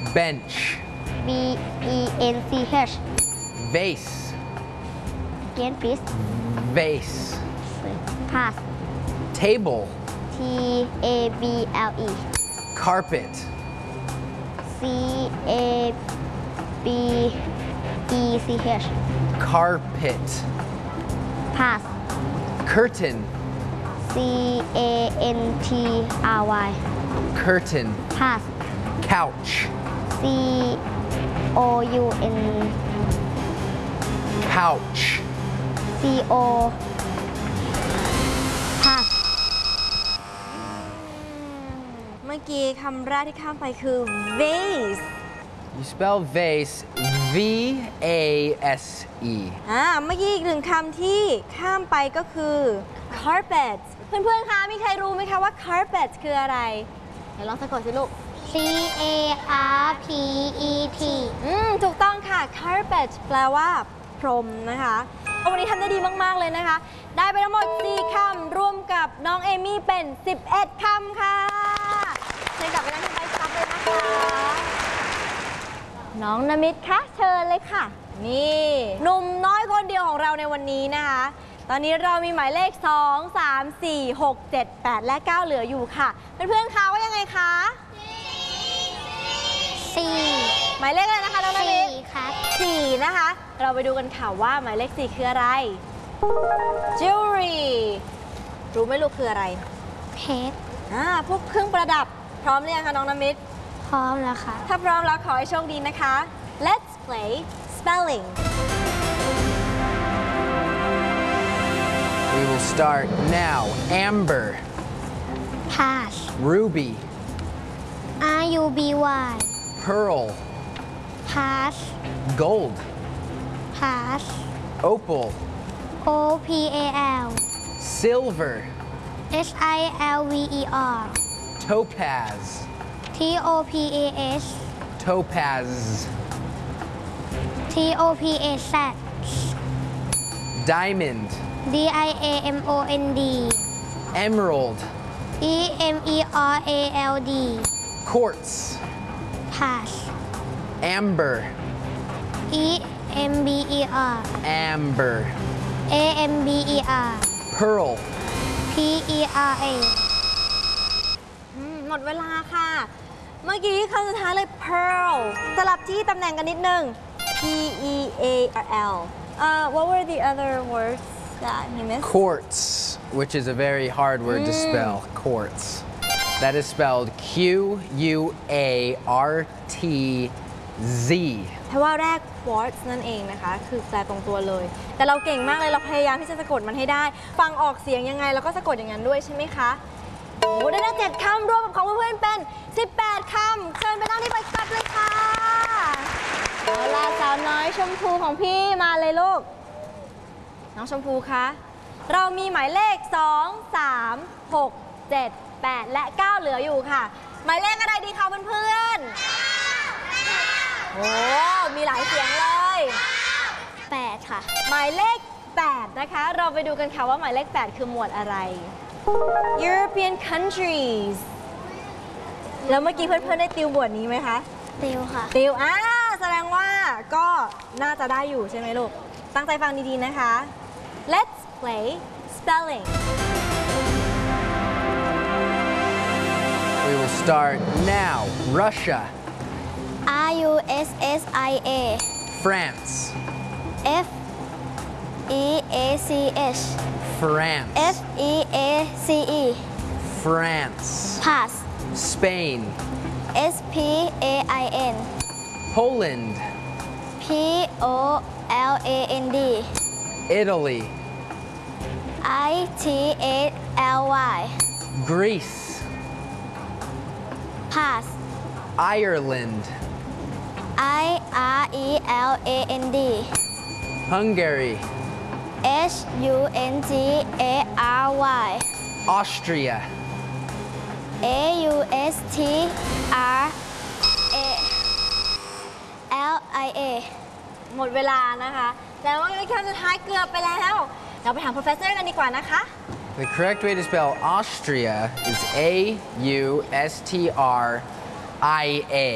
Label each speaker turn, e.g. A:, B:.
A: bench,
B: bench
A: vase,
B: again please
A: vase,
B: pass
A: table,
B: table
A: carpet,
B: cabech
A: carpet,
B: pass
A: curtain,
B: cantry
A: curtain,
B: pass
A: couch,
B: coun
A: couch,
B: co pass
C: เมื่อกี้คำแรกที่ข้ามไปคือ vase
A: you spell vase V-A-S-E
C: เมื่อกี้อีกหนึ่งคำที่ข้ามไปก็คือ carpet เพื่อนๆ คะมีใครรู้ไหมคะว่า carpet คืออะไร เดี๋ยวลองสะกดสิลูก
B: carpet
C: ถูกต้องค่ะ carpet แปลว่าพรมนะคะวันนี้ทำได้ดีมากๆเลยนะคะ ได้ไปทั้งหมด4คำรวมกับน้องเอมี่เป็น11คำค่ะเชิญกลับไปนั่งที่ใบซับเลยนะคะน้องนมิตคะเชิญเลยค่ะนี่หนุ่มน้อยคนเดียวของเราในวันนี้นะคะตอนนี้เรามีหมายเลข2 3 4 6 7 8และ9เหลืออยู่ค่ะเพื่อนๆคะว่ายังไงคะ
B: 4
C: หมายเลขอะไรนะคะน้องนมิต
B: ครับ
C: 4นะคะเราไปดูกันค่ะว่าหมายเลข4คืออะไร jewelry รู้ไหมลูกคืออะไร
B: เพชร
C: พวกเครื่องประดับพร้อมหรือยังคะน้องนมิต
B: พร้อมแล้วค่ะ
C: ถ้าพร้อมแล้วขอให้โชคดีนะคะ Let's play spelling
A: we will start now amber,
B: pass
A: ruby,
B: ruby
A: pearl,
B: pass
A: gold,
B: pass
A: opal,
B: opal
A: silver,
B: silver
A: topaz,
B: topas
A: topaz,
B: topaz
A: diamond,
B: diamond
A: emerald,
B: emerald
A: quartz,
B: pass
A: amber,
B: amber
A: amber,
B: amber
A: pearl,
B: pera
C: หมดเวลาค่ะ เมื่อกี้คำสุดท้ายเลย pearl สลับที่ตำแหน่งกันนิดนึง pearl what were the other words that he missed
A: quartz, which is a very hard word to spell, quartz. That is spelled Q-U-A-R-T-Z.
C: เพราะว่าแรก quartz นั่นเองนะคะคือแปลตรงตัวเลย แต่เราเก่งมากเลยเราพยายามที่จะสะกดมันให้ได้ ฟังออกเสียงยังไงแล้วก็สะกดอย่างนั้นด้วยใช่ไหมคะโอ้ได้ทั้ง7คำรวมกับของเพื่อนๆเป็น18คำเชิญไปนั่งที่ใบซับเลยค่ะเอาล่ะสาวน้อยชมพูของพี่มาเลยลูกน้องชมพูคะเรามีหมายเลข2 3 6 7 8และ9เหลืออยู่ค่ะหมายเลขอะไรดีคะเพื่อนๆโอ้มีหลายเสียงเลย
B: 8ค่ะ
C: หมายเลข8นะคะเราไปดูกันค่ะว่าหมายเลข8คือหมวดอะไร European countries แล้วเมื่อกี้เพื่อนๆได้ติวบทนี้ไหมคะ
B: ติวค่ะ
C: ติวแสดงว่าก็น่าจะได้อยู่ใช่ไหมลูก ตั้งใจฟังดีๆนะคะ Let's play spelling
A: We will start now. Russia,
B: russa
A: France,
B: feach
A: France,
B: feace
A: France,
B: pass
A: Spain,
B: spain
A: Poland,
B: poland
A: Italy,
B: italy
A: Greece,
C: pass
A: Ireland,
B: ireland
A: Hungary,
B: hungary
A: Austria,
B: austria
C: หมดเวลานะคะ แต่ว่าคำสุดท้ายเกือบไปแล้ว เราไปถาม professor กันดีกว่านะคะ
A: The correct way to spell Austria is A-U-S-T-R-I-A.